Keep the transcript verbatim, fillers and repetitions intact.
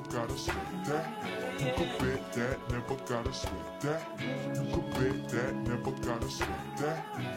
gotta sweat that. You can bet that, never gotta sweat that. You can bet that, never gotta sweat that.